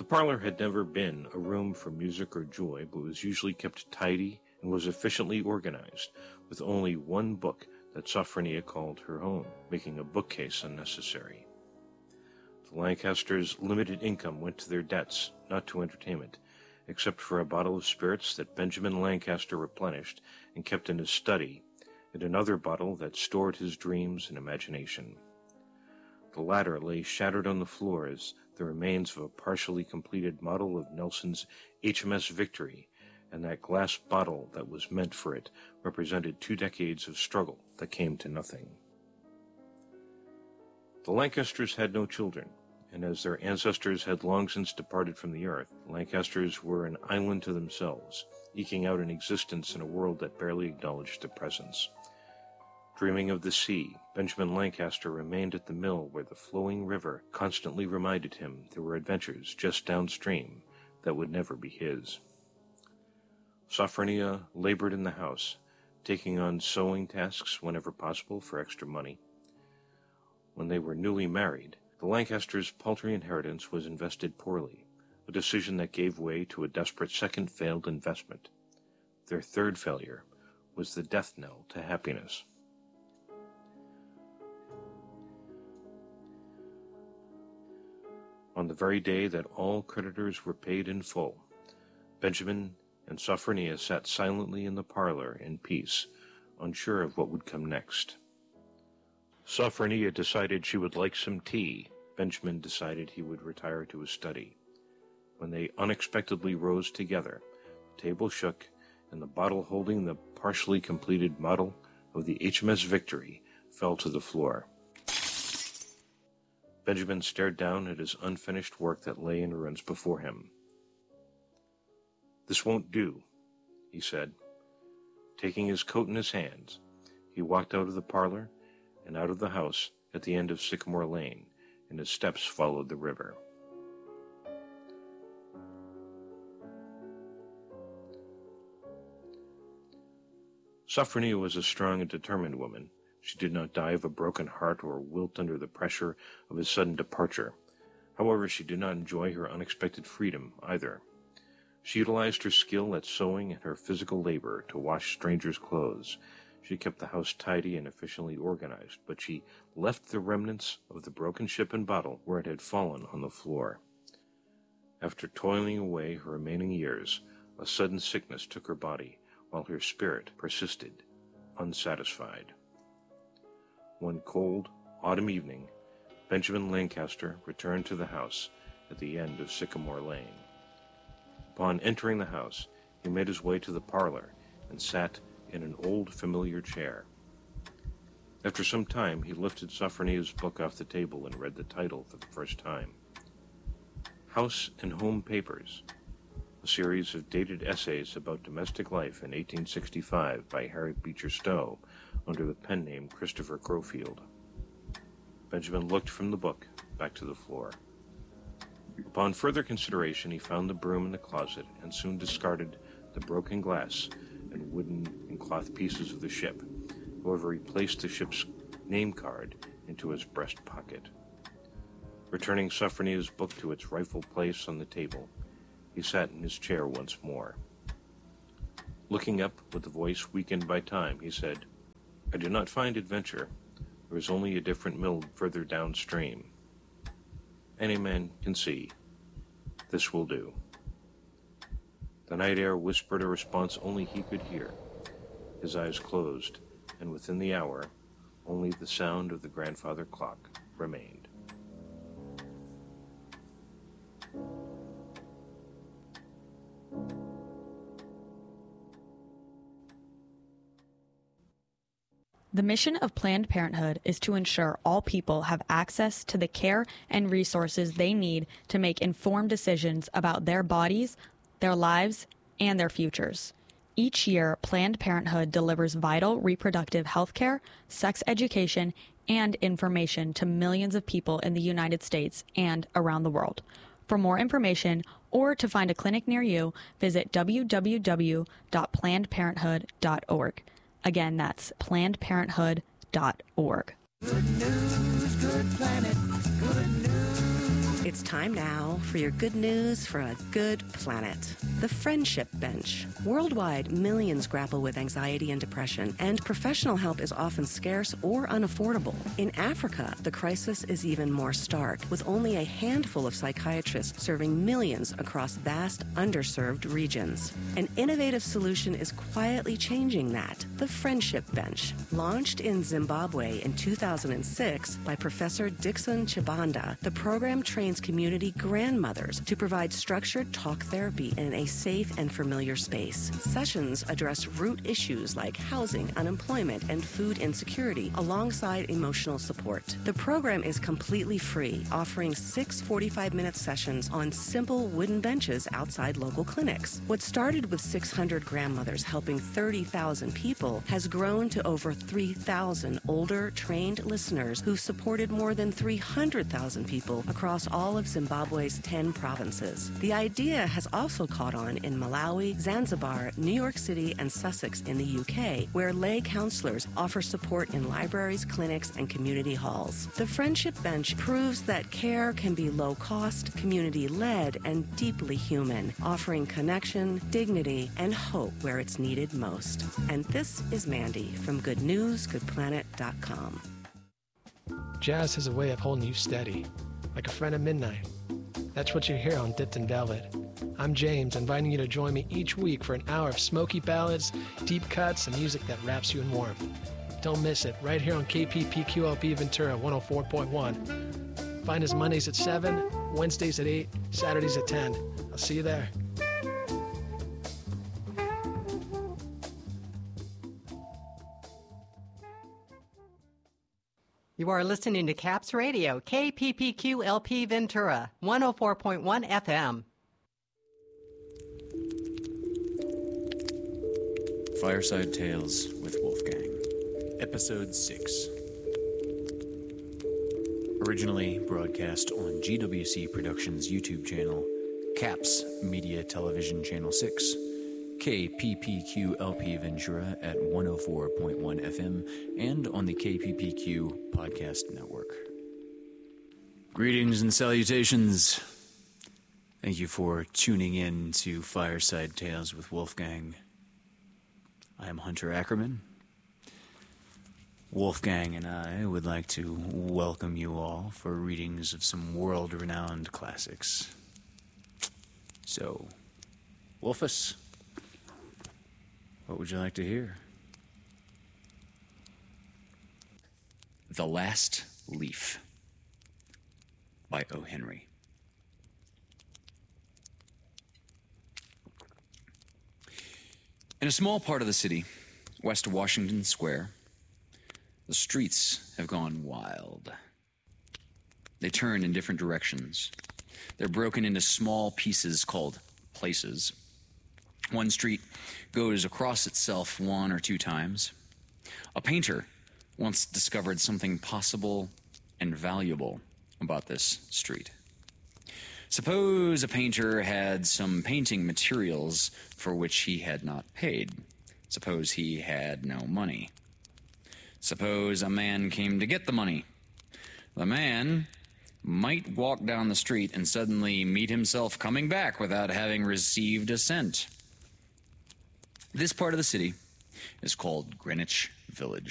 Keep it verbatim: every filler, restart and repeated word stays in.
parlor had never been a room for music or joy, but was usually kept tidy and was efficiently organized, with only one book that Sophronia called her home, making a bookcase unnecessary. The Lancasters' limited income went to their debts, not to entertainment, except for a bottle of spirits that Benjamin Lancaster replenished and kept in his study, and another bottle that stored his dreams and imagination. The latter lay shattered on the floor as the remains of a partially completed model of Nelson's H M S Victory, and that glass bottle that was meant for it represented two decades of struggle that came to nothing. The Lancasters had no children, and as their ancestors had long since departed from the earth, the Lancasters were an island to themselves, eking out an existence in a world that barely acknowledged their presence. Dreaming of the sea, Benjamin Lancaster remained at the mill where the flowing river constantly reminded him there were adventures just downstream that would never be his. Sophronia labored in the house, taking on sewing tasks whenever possible for extra money. When they were newly married, the Lancasters' paltry inheritance was invested poorly, a decision that gave way to a desperate second failed investment. Their third failure was the death knell to happiness. On the very day that all creditors were paid in full, Benjamin and Sophronia sat silently in the parlor in peace, unsure of what would come next. Sophronia decided she would like some tea. Benjamin decided he would retire to his study. When they unexpectedly rose together, the table shook, and the bottle holding the partially completed model of the H M S Victory fell to the floor. Benjamin stared down at his unfinished work that lay in ruins before him. "This won't do," he said. Taking his coat in his hands, he walked out of the parlor and out of the house at the end of Sycamore Lane, and his steps followed the river. Sophronia was a strong and determined woman. She did not die of a broken heart or wilt under the pressure of his sudden departure. However, she did not enjoy her unexpected freedom either. She utilized her skill at sewing and her physical labor to wash strangers' clothes. She kept the house tidy and efficiently organized, but she left the remnants of the broken ship and bottle where it had fallen on the floor. After toiling away her remaining years, a sudden sickness took her body, while her spirit persisted, unsatisfied. One cold, autumn evening, Benjamin Lancaster returned to the house at the end of Sycamore Lane. Upon entering the house, he made his way to the parlor and sat in an old familiar chair. After some time, he lifted Sophronia's book off the table and read the title for the first time. House and Home Papers, a series of dated essays about domestic life in eighteen sixty-five by Harriet Beecher Stowe under the pen name Christopher Crowfield. Benjamin looked from the book back to the floor. Upon further consideration, he found the broom in the closet and soon discarded the broken glass and wooden and cloth pieces of the ship. However, he placed the ship's name card into his breast pocket. Returning Sophronia's book to its rightful place on the table, he sat in his chair once more. Looking up with a voice weakened by time, he said, "I do not find adventure. There is only a different mill further downstream. Any man can see. This will do." The night air whispered a response only he could hear. His eyes closed, and within the hour, only the sound of the grandfather clock remained. The mission of Planned Parenthood is to ensure all people have access to the care and resources they need to make informed decisions about their bodies, their lives, and their futures. Each year, Planned Parenthood delivers vital reproductive health care, sex education, and information to millions of people in the United States and around the world. For more information or to find a clinic near you, visit w w w dot planned parenthood dot org. Again, that's planned parenthood dot org. Good news, good planet, good news. It's time now for your good news for a good planet. The Friendship Bench. Worldwide, millions grapple with anxiety and depression, and professional help is often scarce or unaffordable. In Africa, the crisis is even more stark, with only a handful of psychiatrists serving millions across vast, underserved regions. An innovative solution is quietly changing that. The Friendship Bench. Launched in Zimbabwe in two thousand six by Professor Dixon Chibanda, the program trains community grandmothers to provide structured talk therapy in a safe and familiar space. Sessions address root issues like housing, unemployment, and food insecurity, alongside emotional support. The program is completely free, offering six forty-five minute sessions on simple wooden benches outside local clinics. What started with six hundred grandmothers helping thirty thousand people has grown to over three thousand older, trained listeners who've supported more than three hundred thousand people across all of Zimbabwe's ten provinces. The idea has also caught on in Malawi, Zanzibar, New York City, and Sussex in the U K, where lay counselors offer support in libraries, clinics, and community halls. The Friendship Bench proves that care can be low-cost, community-led, and deeply human, offering connection, dignity, and hope where it's needed most. And this is Mandy from good news good planet dot com. Jazz has a way of holding you steady, like a friend at midnight. That's what you hear on Dipped in Velvet. I'm James, inviting you to join me each week for an hour of smoky ballads, deep cuts, and music that wraps you in warmth. Don't miss it, right here on K P P Q L P Ventura one oh four point one. Find us Mondays at seven, Wednesdays at eight, Saturdays at ten. I'll see you there. You are listening to Caps Radio, K P P Q L P Ventura, one oh four point one F M. Fireside Tales with Wolfgang, Episode six. Originally broadcast on G W C Productions YouTube channel, Caps Media Television Channel six, K P P Q L P Ventura at one oh four point one F M, and on the K P P Q Podcast Network. Greetings and salutations. Thank you for tuning in to Fireside Tales with Wolfgang. I am Hunter Ackerman. Wolfgang and I would like to welcome you all for readings of some world-renowned classics. So, Wolfus, what would you like to hear? The Last Leaf by O. Henry. In a small part of the city, west of Washington Square, the streets have gone wild. They turn in different directions. They're broken into small pieces called places. One street goes across itself one or two times. A painter once discovered something possible and valuable about this street. Suppose a painter had some painting materials for which he had not paid. Suppose he had no money. Suppose a man came to get the money. The man might walk down the street and suddenly meet himself coming back without having received a cent. This part of the city is called Greenwich Village.